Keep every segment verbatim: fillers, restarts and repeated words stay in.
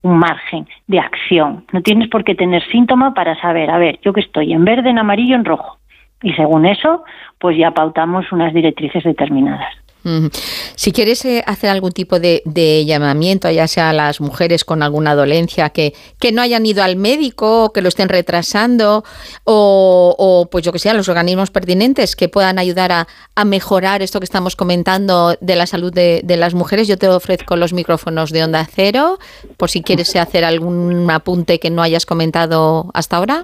un margen de acción. No tienes por qué tener síntoma para saber, a ver, yo que estoy en verde, en amarillo, en rojo. Y según eso, pues ya pautamos unas directrices determinadas. Si quieres eh, hacer algún tipo de, de llamamiento, ya sea a las mujeres con alguna dolencia que, que no hayan ido al médico, o que lo estén retrasando, o, o pues yo que sé, a los organismos pertinentes que puedan ayudar a, a mejorar esto que estamos comentando de la salud de, de las mujeres, yo te ofrezco los micrófonos de Onda Cero, por si quieres hacer algún apunte que no hayas comentado hasta ahora.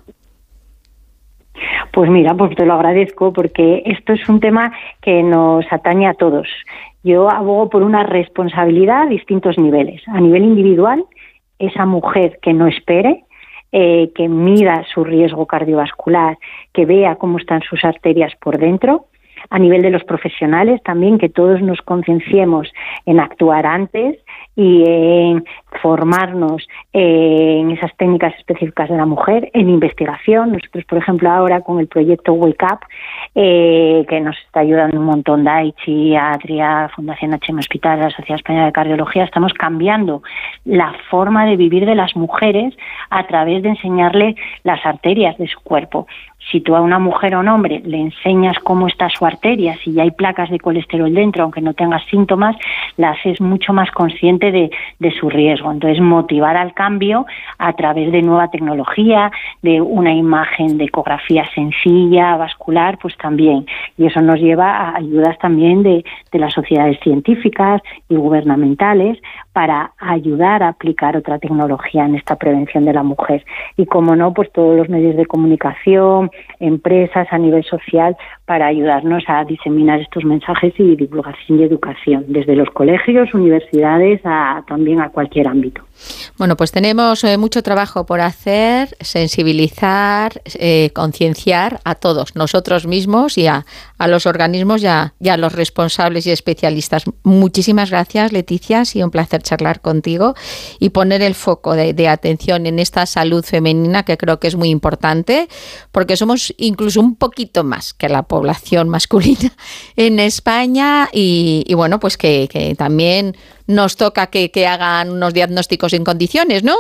Pues mira, pues te lo agradezco porque esto es un tema que nos atañe a todos. Yo abogo por una responsabilidad a distintos niveles. A nivel individual, esa mujer que no espere, eh, que mida su riesgo cardiovascular, que vea cómo están sus arterias por dentro. A nivel de los profesionales también, que todos nos concienciemos en actuar antes y en formarnos en esas técnicas específicas de la mujer, en investigación. Nosotros, por ejemplo, ahora con el proyecto Wake Up, eh, que nos está ayudando un montón, Daichi, Atria, Fundación H M Hospital, la Sociedad Española de Cardiología, estamos cambiando la forma de vivir de las mujeres a través de enseñarle las arterias de su cuerpo. Si tú a una mujer o un hombre le enseñas cómo está su arteria, si ya hay placas de colesterol dentro, aunque no tengas síntomas, la haces mucho más consciente de, de su riesgo. Entonces, motivar al cambio a través de nueva tecnología, de una imagen de ecografía sencilla, vascular, pues también. Y eso nos lleva a ayudas también de, de las sociedades científicas y gubernamentales para ayudar a aplicar otra tecnología en esta prevención de la mujer. Y como no, pues todos los medios de comunicación, empresas a nivel social, para ayudarnos a diseminar estos mensajes y divulgación y educación, desde los colegios, universidades, a, también a cualquier ámbito. Bueno, pues tenemos eh, mucho trabajo por hacer, sensibilizar, eh, concienciar a todos, nosotros mismos y a, a los organismos y a, y a los responsables y especialistas. Muchísimas gracias, Leticia, ha sido un placer charlar contigo y poner el foco de, de atención en esta salud femenina, que creo que es muy importante, porque somos incluso un poquito más que la población masculina en España y, y bueno, pues que, que también nos toca que, que hagan unos diagnósticos en condiciones, ¿no?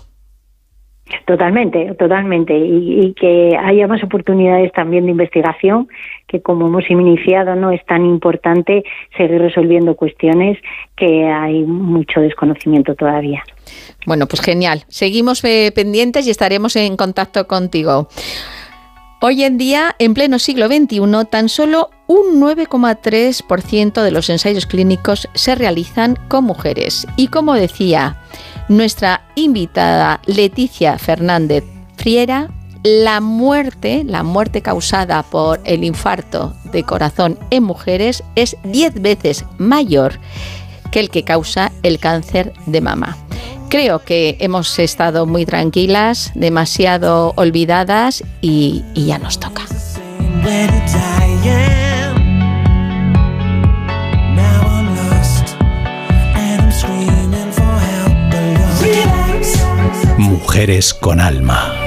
Totalmente, totalmente. Y, y que haya más oportunidades también de investigación, que como hemos iniciado, no es tan importante seguir resolviendo cuestiones que hay mucho desconocimiento todavía. Bueno, pues genial. Seguimos eh, pendientes y estaremos en contacto contigo. Hoy en día, en pleno siglo veintiuno, tan solo un nueve coma tres por ciento de los ensayos clínicos se realizan con mujeres. Y como decía nuestra invitada Leticia Fernández Friera, la muerte, la muerte causada por el infarto de corazón en mujeres es diez veces mayor que el que causa el cáncer de mama. Creo que hemos estado muy tranquilas, demasiado olvidadas y, y ya nos toca. Mujeres con alma.